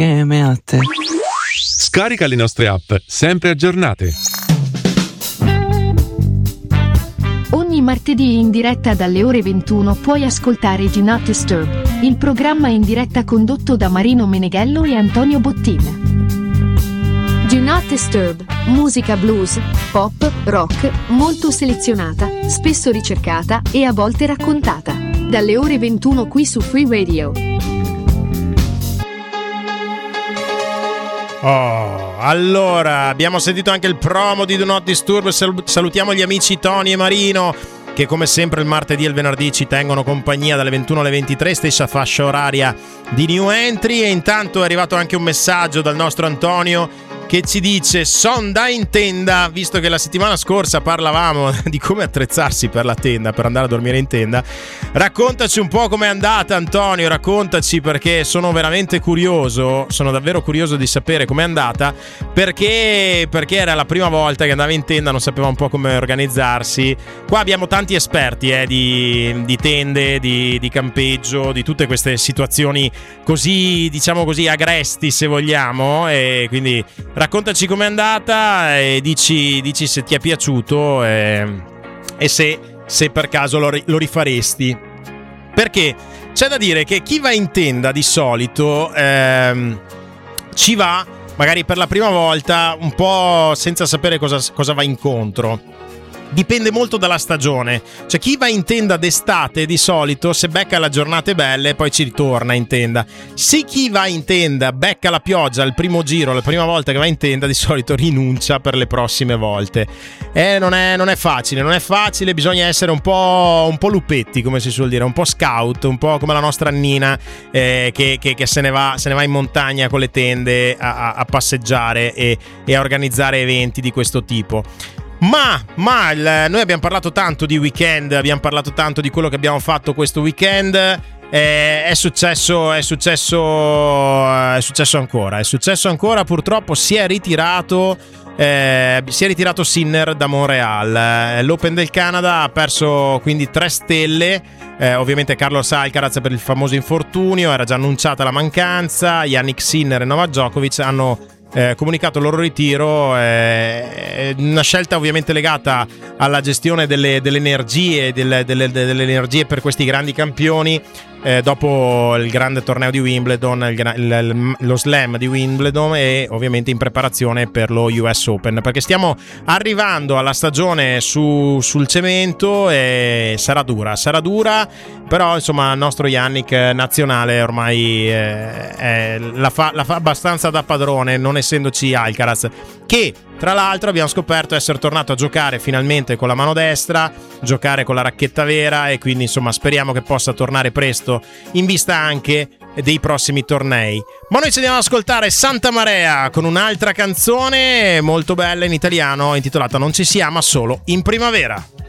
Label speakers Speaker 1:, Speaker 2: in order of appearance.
Speaker 1: insieme a te.
Speaker 2: Scarica le nostre app, sempre aggiornate.
Speaker 3: Ogni martedì in diretta dalle ore 21 puoi ascoltare Do Not Disturb, il programma in diretta condotto da Marino Meneghello e Antonio Bottin. Do Not Disturb, musica blues, pop, rock, molto selezionata, spesso ricercata e a volte raccontata. Dalle ore 21 qui su Free Radio.
Speaker 4: Oh, allora, abbiamo sentito anche il promo di Do Not Disturb. Salutiamo gli amici Tony e Marino, che come sempre il martedì e il venerdì ci tengono compagnia dalle 21 alle 23, stessa fascia oraria di New Entry. E intanto è arrivato anche un messaggio dal nostro Antonio che ci dice: son da in tenda, visto che la settimana scorsa parlavamo di come attrezzarsi per la tenda, per andare a dormire in tenda. Raccontaci un po' com'è andata, Antonio, raccontaci, perché sono veramente curioso, sono davvero curioso di sapere com'è andata, perché era la prima volta che andava in tenda, non sapeva un po' come organizzarsi. Qua abbiamo tanti esperti di tende, di campeggio, di tutte queste situazioni così, diciamo così, agresti se vogliamo, e quindi raccontaci com'è andata e dici se ti è piaciuto e se per caso lo rifaresti. Perché c'è da dire che chi va in tenda di solito ci va magari per la prima volta un po' senza sapere cosa va incontro. Dipende molto dalla stagione. Cioè, chi va in tenda d'estate di solito se becca le giornate belle poi ci ritorna in tenda. Se chi va in tenda becca la pioggia al primo giro, la prima volta che va in tenda, di solito rinuncia per le prossime volte. Non è facile, bisogna essere un po' lupetti, come si suol dire, un po' scout, un po' come la nostra Nina, che se ne va in montagna con le tende a passeggiare e a organizzare eventi di questo tipo. Ma noi abbiamo parlato tanto di weekend, abbiamo parlato tanto di quello che abbiamo fatto questo weekend. È successo ancora. Purtroppo si è ritirato Sinner da Montreal. L'Open del Canada ha perso quindi 3 stelle. Ovviamente Carlos Alcaraz per il famoso infortunio, era già annunciata la mancanza. Jannik Sinner e Novak Djokovic hanno comunicato il loro ritiro, una scelta ovviamente legata alla gestione delle energie, delle energie per questi grandi campioni, dopo il grande torneo di Wimbledon, lo Slam di Wimbledon, e ovviamente in preparazione per lo US Open, perché stiamo arrivando alla stagione sul cemento e sarà dura, però insomma il nostro Jannik nazionale ormai la fa abbastanza da padrone, non essendoci Alcaraz, che tra l'altro abbiamo scoperto essere tornato a giocare finalmente con la mano destra, giocare con la racchetta vera, e quindi insomma speriamo che possa tornare presto in vista anche dei prossimi tornei. Ma noi ci andiamo ad ascoltare Santa Marea con un'altra canzone molto bella in italiano intitolata Non ci si ama solo in primavera.